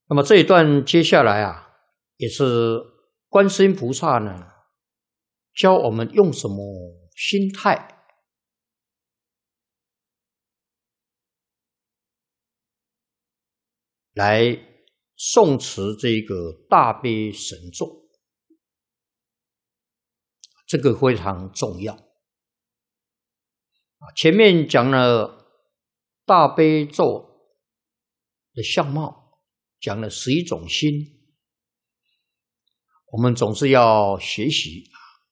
那么这一段接下来啊，也是观世音菩萨呢，教我们用什么心态来诵持这个大悲神咒，这个非常重要。前面讲了大悲咒的相貌，讲了11种心，我们总是要学习。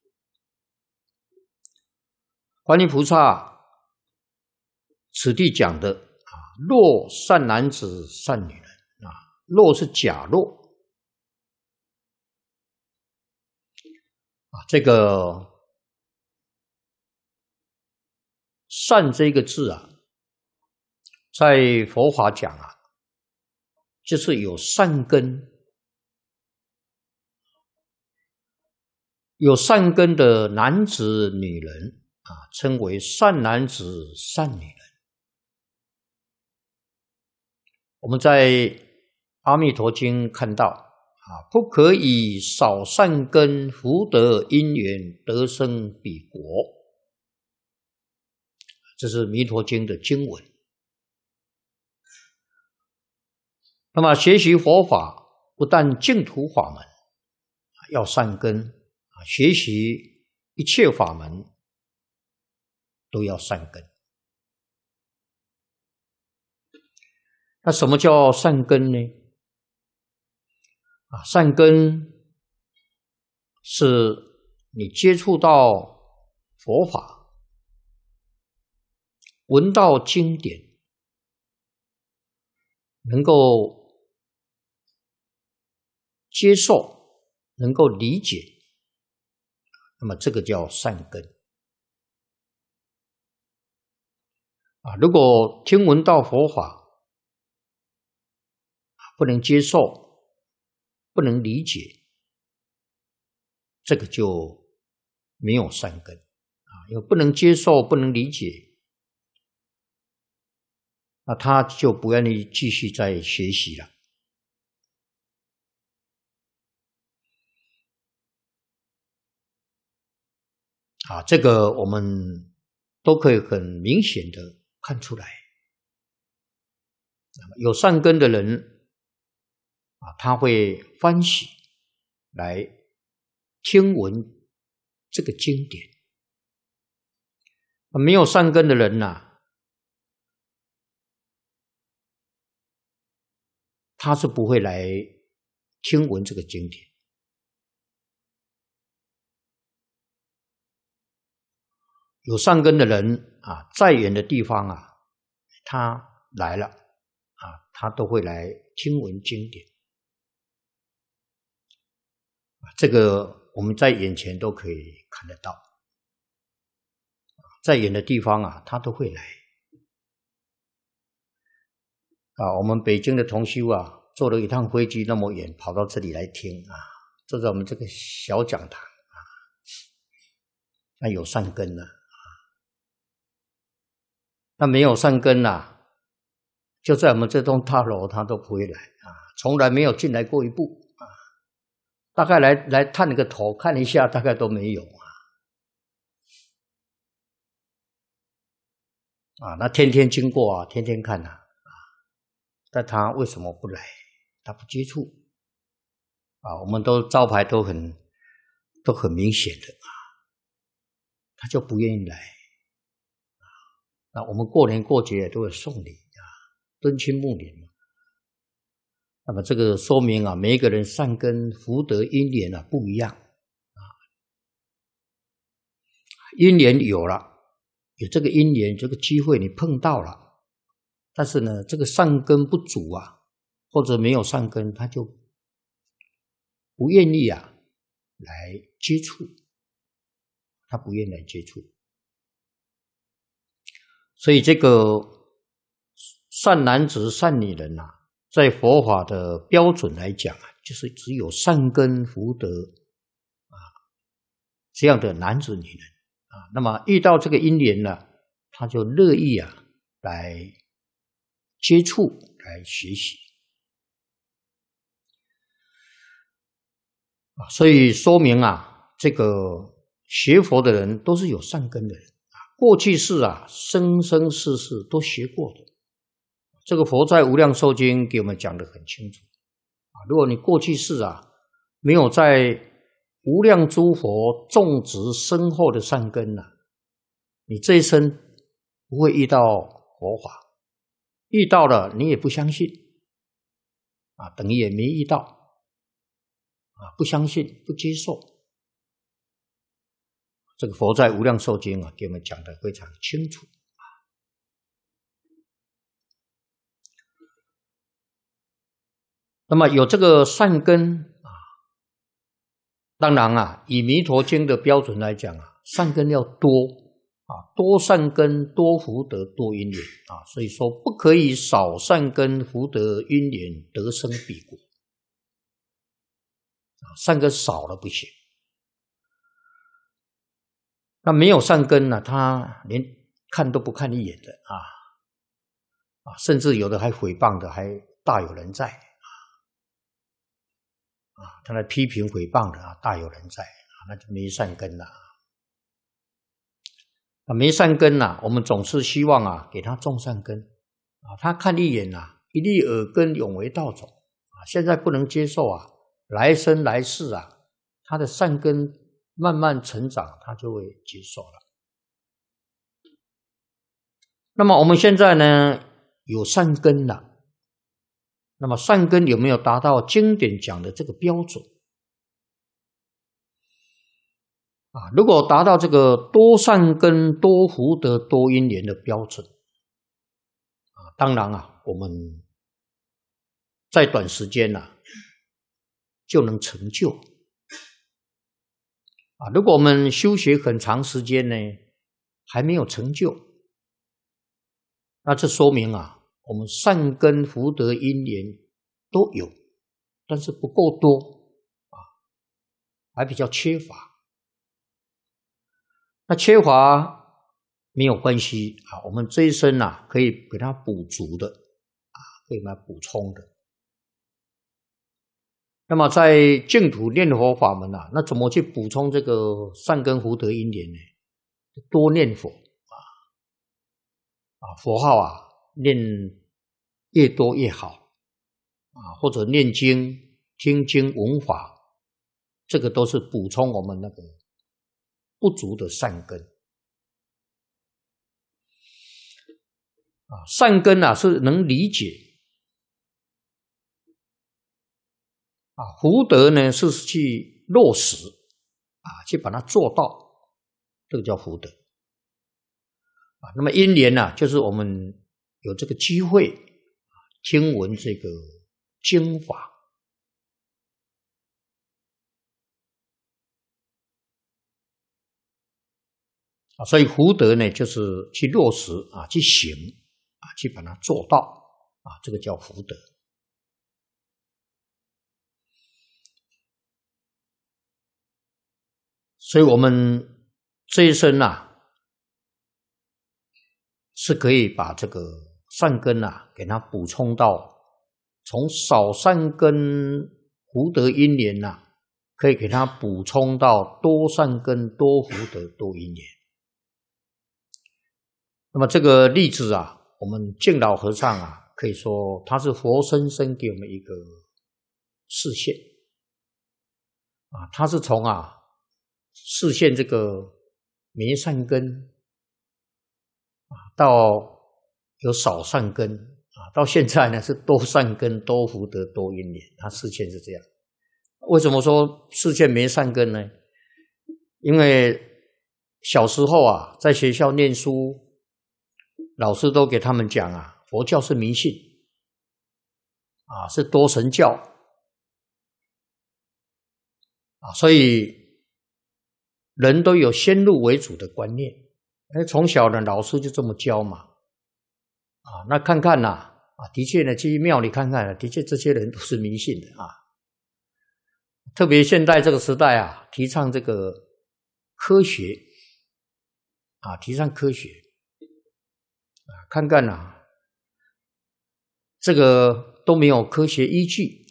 观音菩萨此地讲的若善男子善女人，若是假若这个善这个字啊，在佛法讲啊，就是有善根，有善根的男子女人称为善男子善女人。我们在阿弥陀经看到不可以少善根福德因缘得生彼国，这是弥陀经的经文。那么学习佛法不但净土法门要善根，学习一切法门都要善根。那什么叫善根呢？善根是你接触到佛法，闻到经典，能够接受，能够理解，那么这个叫善根。如果听闻到佛法不能接受，不能理解，这个就没有善根因为不能接受，不能理解，那他就不愿意继续再学习了。这个我们都可以很明显的看出来。有善根的人他会欢喜来听闻这个经典。没有善根的人他是不会来听闻这个经典。有善根的人再远的地方他来了他都会来听闻经典。这个我们在眼前都可以看得到，在远的地方他都会来。我们北京的同修坐了一趟飞机那么远跑到这里来听坐在我们这个小讲堂那有善根那没有善根就在我们这栋大楼他都不会来从来没有进来过一步大概来探了个头看一下，大概都没有那天天经过天天看但他为什么不来？他不接触我们都招牌都很明显的他就不愿意来那我们过年过节都会送礼敦亲睦邻那么这个说明每一个人善根福德因缘不一样因缘有了，有这个因缘这个机会你碰到了，但是呢这个善根不足或者没有善根，他就不愿意来接触，他不愿意来接触。所以这个善男子善女人在佛法的标准来讲就是只有善根福德这样的男子女人那么遇到这个因缘他就乐意来接触来学习所以说明啊，这个学佛的人都是有善根的人啊，过去世啊，生生世世都学过的。这个佛在《无量寿经》给我们讲得很清楚啊，如果你过去世啊没有在无量诸佛种植深厚的善根啊，你这一生不会遇到佛法，遇到了你也不相信啊，等于也没遇到啊，不相信不接受。这个佛在《无量寿经》啊给我们讲得非常清楚。那么有这个善根啊，当然啊，以弥陀经的标准来讲啊，善根要多啊，多善根多福德多因缘啊，所以说不可以少善根福德因缘得生彼国啊，善根少了不行。那没有善根呢，他连看都不看一眼的啊，甚至有的还诽谤的还大有人在。他来批评诽谤的啊，大有人在啊，那就没善根了啊，没善根啊，我们总是希望啊，给他种善根啊，他看一眼啊，一粒耳根永为道种啊，现在不能接受啊，来生来世啊，他的善根慢慢成长，他就会接受了。那么我们现在呢，有善根了。那么善根有没有达到经典讲的这个标准啊？如果达到这个多善根多福德多因缘的标准啊，当然啊，我们在短时间啊就能成就啊。如果我们修学很长时间呢，还没有成就，那这说明啊，我们善根福德因缘都有，但是不够多啊，还比较缺乏。那缺乏没有关系啊，我们这一生啊可以给它补足的啊，可以给它补充的。那么在净土念佛法门啊，那怎么去补充这个善根福德因缘呢？多念佛啊，佛号啊念越多越好啊，或者念经、听经、闻法，这个都是补充我们那个不足的善根啊。善根啊是能理解啊，福德呢是去落实啊，去把它做到，这个叫福德啊。那么因缘呢，就是我们有这个机会听闻这个经法啊，所以福德呢，就是去落实啊，去行啊，去把它做到啊，这个叫福德。所以我们这一生啊，是可以把这个善根啊，给它补充到，从少善根福德因缘啊，可以给它补充到多善根多福德多因缘。那么这个例子啊，我们净老和尚啊，可以说他是活生生给我们一个示现啊，他是从啊示现这个没善根啊，到有少善根啊，到现在呢是多善根多福德多因缘，他示现是这样。为什么说示现没善根呢？因为小时候啊，在学校念书，老师都给他们讲啊，佛教是迷信啊，是多神教啊，所以人都有先入为主的观念。从小呢，老师就这么教嘛啊，那看看呐啊，的确呢，去庙里看看，的确这些人都是迷信的啊。特别现在这个时代啊，提倡这个科学啊，提倡科学啊，看看啊，这个都没有科学依据